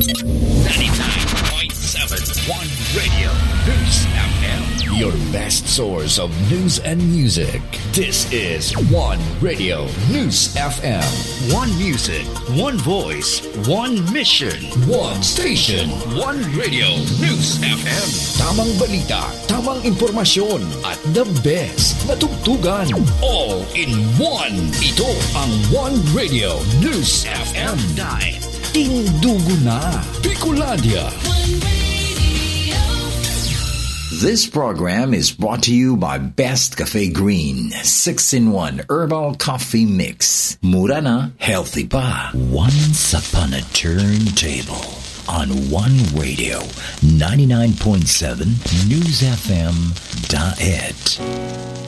99.7 One Radio News FM. Your best source of news and music. This is One Radio News FM. One music, one voice, one mission, one station, One Radio News FM. Tamang balita, tamang impormasyon, at the best na tugtugan. All in one. Ito ang One Radio News FM. Dahil tindugo na Bicolandia. This program is brought to you by Best Cafe Green 6-in-1 Herbal Coffee Mix. Mura na, healthy pa. Once upon a turntable on One Radio 99.7 News FM. It.